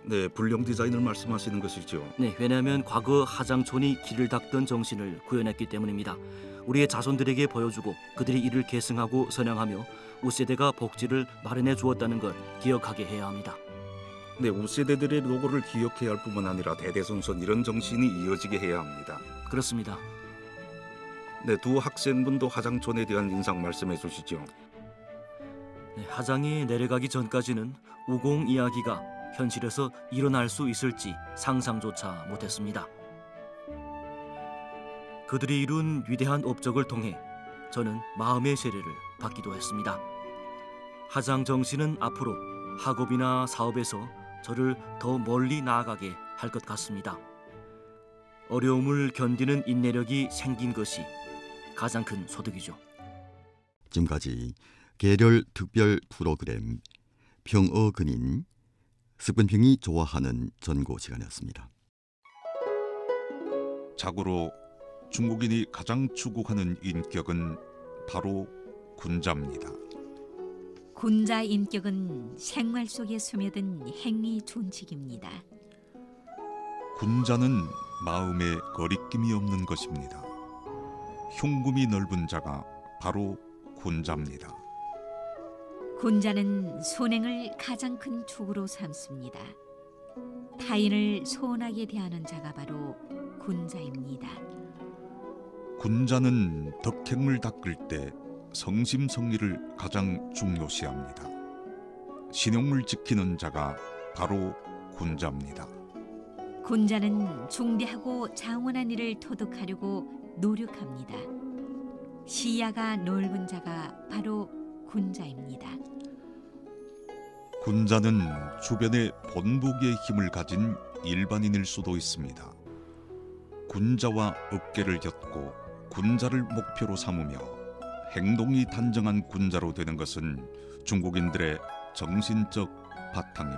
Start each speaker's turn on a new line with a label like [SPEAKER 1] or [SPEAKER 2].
[SPEAKER 1] 네, 불량 디자인을 말씀하시는 것이죠.
[SPEAKER 2] 네, 왜냐하면 과거 하장촌이 길을 닦던 정신을 구현했기 때문입니다. 우리의 자손들에게 보여주고 그들이 이를 계승하고 선양하며 우세대가 복지를 마련해 주었다는 걸 기억하게 해야 합니다.
[SPEAKER 1] 네, 우세대들의 노고를 기억해야 할 뿐만 아니라 대대손손 이런 정신이 이어지게 해야 합니다.
[SPEAKER 2] 그렇습니다.
[SPEAKER 1] 네, 두 학생분도 하장촌에 대한 인상 말씀해 주시죠.
[SPEAKER 2] 네, 하장이 내려가기 전까지는 우공 이야기가 현실에서 일어날 수 있을지 상상조차 못했습니다. 그들이 이룬 위대한 업적을 통해 저는 마음의 세례를 받기도 했습니다. 하장 정신은 앞으로 학업이나 사업에서 저를 더 멀리 나아가게 할 것 같습니다. 어려움을 견디는 인내력이 생긴 것이 가장 큰 소득이죠.
[SPEAKER 3] 지금까지 계렬 특별 프로그램 평어 근인 스푼평이 좋아하는 전고 시간이었습니다.
[SPEAKER 1] 자고로 중국인이 가장 추구하는 인격은 바로 군자입니다.
[SPEAKER 4] 군자 인격은 생활 속에 스며든 행위 존칙입니다.
[SPEAKER 1] 군자는 마음에 거리낌이 없는 것입니다. 흉금이 넓은 자가 바로 군자입니다.
[SPEAKER 4] 군자는 손행을 가장 큰 축으로 삼습니다. 타인을 소원하게 대하는 자가 바로 군자입니다.
[SPEAKER 1] 군자는 덕행을 닦을 때 성심성의를 가장 중요시합니다. 신용을 지키는 자가 바로 군자입니다.
[SPEAKER 4] 군자는 중대하고 장원한 일을 토득하려고 노력합니다. 시야가 넓은 자가 바로 군자입니다.
[SPEAKER 1] 군자는 주변에 본보기의 힘을 가진 일반인일 수도 있습니다. 군자와 어깨를 엮고 군자를 목표로 삼으며 행동이 단정한 군자로 되는 것은 중국인들의 정신적 바탕입니다.